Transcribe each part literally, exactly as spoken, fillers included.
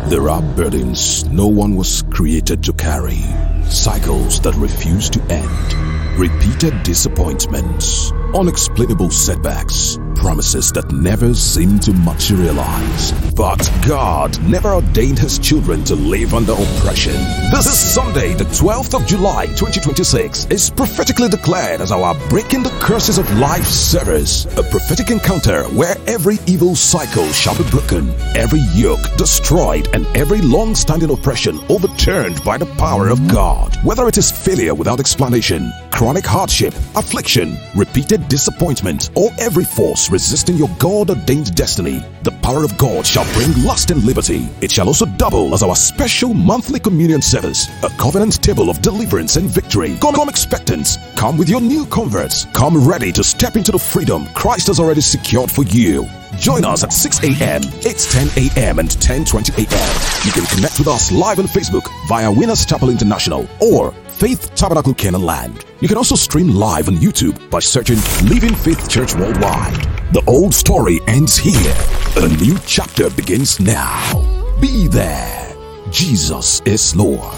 There are burdens no one was created to carry, cycles that refuse to end, repeated disappointments, unexplainable setbacks, promises that never seem to materialize. But God never ordained His children to live under oppression. This Sunday, the twelfth of July, twenty twenty-six, is prophetically declared as our Breaking the Curses of Life service, a prophetic encounter where every evil cycle shall be broken, every yoke destroyed, and every long-standing oppression overturned by the power of God. Whether it is failure without explanation, chronic hardship, affliction, repeated disappointment, or every force resisting your God-ordained destiny, the power of God shall bring lasting liberty. It shall also double as our special monthly communion service, a covenant table of deliverance and victory. Come, come expectant. Come with your new converts. Come ready to step into the freedom Christ has already secured for you. Join us at six a.m., eight ten a.m. and ten twenty a.m. You can connect with us live on Facebook via Winners Chapel International or Faith Tabernacle Canaan Land. You can also stream live on YouTube by searching Living Faith Church Worldwide. The old story ends here. A new chapter begins now. Be there. Jesus is Lord.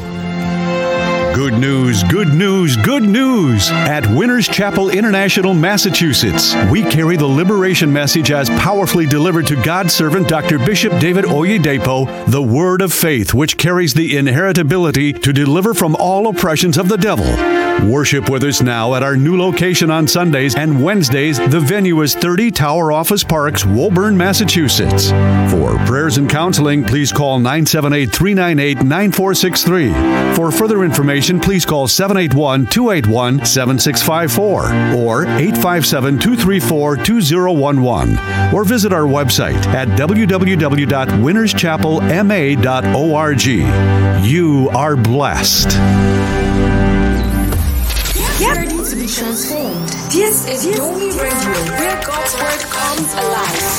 Good news, good news, good news! At Winners Chapel International, Massachusetts, we carry the liberation message as powerfully delivered to God's servant, Doctor Bishop David Oyedepo, the Word of Faith, which carries the inherent ability to deliver from all oppressions of the devil. Worship with us now at our new location on Sundays and Wednesdays. The venue is thirty Tower Office Parks, Woburn, Massachusetts. For prayers and counseling, please call nine seven eight, three nine eight, nine four six three. For further information, please call seven eight one, two eight one, seven six five four or eight five seven, two three four, two zero one one, or visit our website at w w w dot winners chapel m a dot org. You are blessed. Get ready to be transformed. This is Domi Radio, where God's Word comes alive.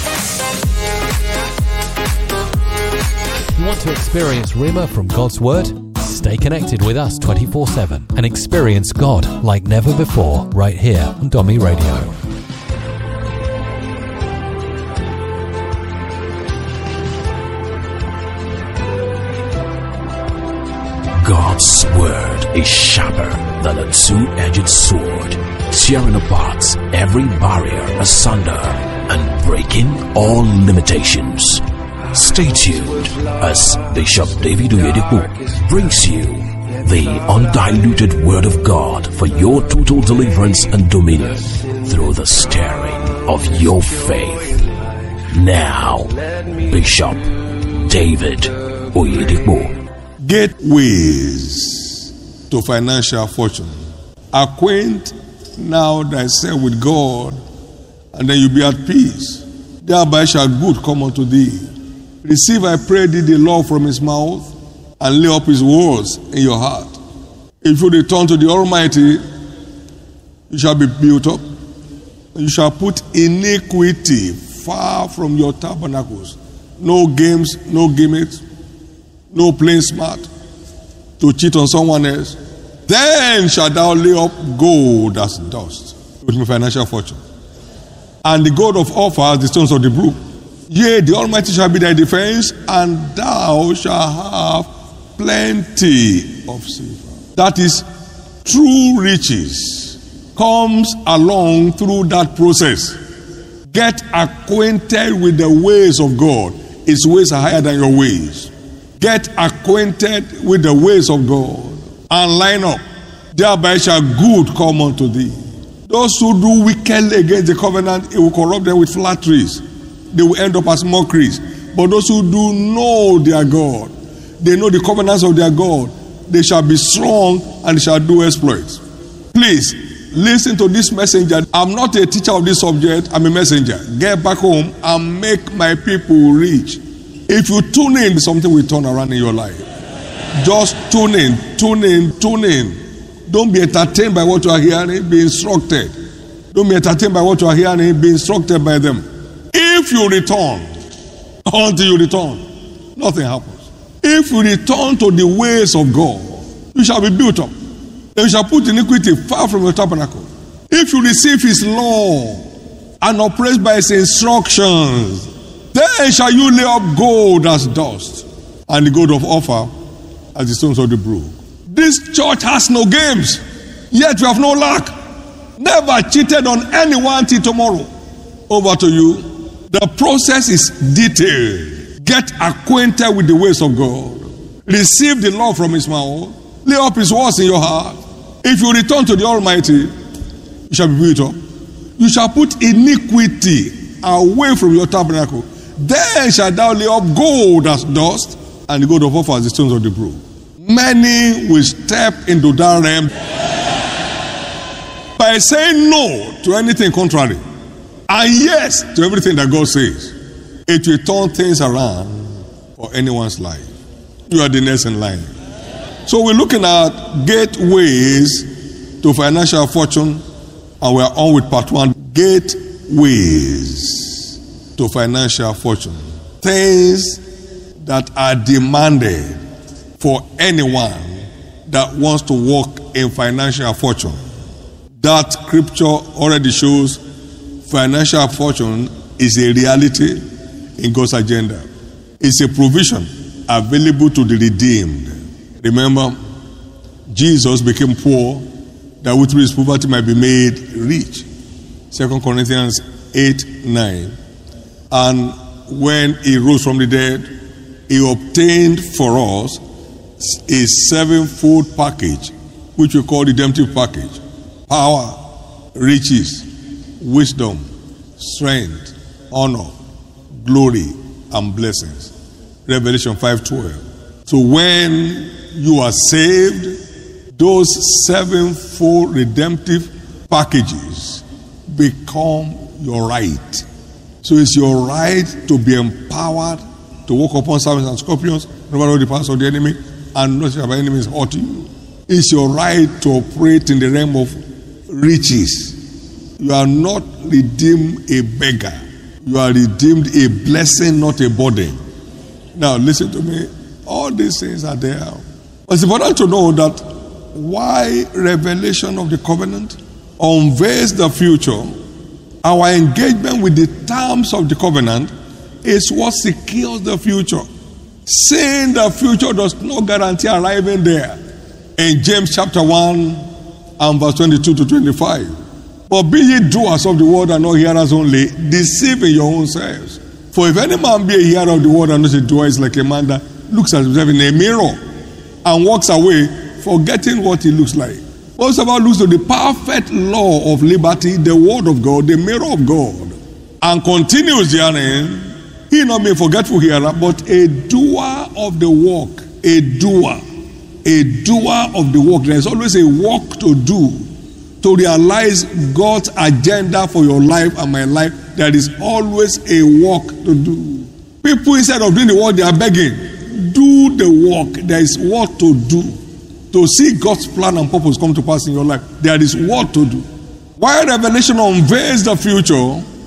You want to experience Rhema from God's Word? Stay connected with us twenty-four seven and experience God like never before right here on Domi Radio. God's Word is sharper than a two-edged sword, tearing apart every barrier asunder and breaking all limitations. Stay tuned as Bishop David Oyedepo brings you the undiluted Word of God for your total deliverance and dominion through the stirring of your faith. Now, Bishop David Oyedepo. Gateways to financial fortune. Acquaint now thyself with God, and then you'll be at peace. Thereby shall good come unto thee. Receive, I pray thee, the law from his mouth, and lay up his words in your heart. If you return to the Almighty, you shall be built up. You shall put iniquity far from your tabernacles. No games, no gimmicks, no playing smart to cheat on someone else. Then shalt thou lay up gold as dust with my financial fortune. And the gold of Ophir, the stones of the brook. Yea, the Almighty shall be thy defense, and thou shalt have plenty of silver. That is, true riches comes along through that process. Get acquainted with the ways of God. His ways are higher than your ways. Get acquainted with the ways of God and line up. Thereby shall good come unto thee. Those who do wickedly against the covenant, it will corrupt them with flatteries. They will end up as mockeries. But those who do know their God, they know the covenants of their God, they shall be strong and they shall do exploits. Please, listen to this messenger. I'm not a teacher of this subject, I'm a messenger. Get back home and make my people rich. If you tune in, something will turn around in your life. Just tune in, tune in, tune in. Don't be entertained by what you are hearing, be instructed. Don't be entertained by what you are hearing, be instructed by them. If you return, until you return, nothing happens. If you return to the ways of God, you shall be built up. And you shall put iniquity far from your tabernacle. If you receive his law and oppressed by his instructions, Then shall you lay up gold as dust, and the gold of Ophir as the stones of the brook. This church has no games, yet we have no lack. Never cheated on anyone till tomorrow. Over to you. The process is detailed. Get acquainted with the ways of God. Receive the law from his mouth. Lay up his words in your heart. If you return to the Almighty, you shall be built up. You shall put iniquity away from your tabernacle. Then shalt thou lay up gold as dust, and the gold of Ophir as the stones of the brook. Many will step into that realm by saying no to anything contrary and yes to everything that God says. It will turn things around for anyone's life. You are the next in line. So we're looking at gateways to financial fortune, and we're on with part one. Gateways to financial fortune. Things that are demanded for anyone that wants to walk in financial fortune. That scripture already shows financial fortune is a reality in God's agenda. It's a provision available to the redeemed. Remember, Jesus became poor that with his poverty might be made rich. Second Corinthians eight nine. And when he rose from the dead, he obtained for us a sevenfold package, which we call the redemptive package. Power, riches, wisdom, strength, honor, glory, and blessings. Revelation five twelve. So when you are saved, those sevenfold redemptive packages become your right. So it's your right to be empowered to walk upon serpents and scorpions, no matter the powers of the enemy, and not have enemies hurt you. It's your right to operate in the realm of riches. You are not redeemed a beggar. You are redeemed a blessing, not a burden. Now listen to me. All these things are there. It's important to know that why revelation of the covenant unveils the future. Our engagement with the terms of the covenant is what secures the future. Saying the future does not guarantee arriving there. In James chapter one and verse twenty-two to twenty-five. But be ye doers of the word and not hearers only, deceiving your own selves. For if any man be a hearer of the word and not a doer, is like a man that looks at himself in a mirror and walks away, forgetting what he looks like. Most of us looks to the perfect law of liberty, the word of God, the mirror of God, and continues therein. He not being forgetful hearer, but a doer of the work. A doer. A doer of the work. There is always a work to do to realize God's agenda for your life and my life. There is always a work to do. People, instead of doing the work, they are begging. Do the work. There is work to do. To see God's plan and purpose come to pass in your life, there is work to do. While revelation unveils the future,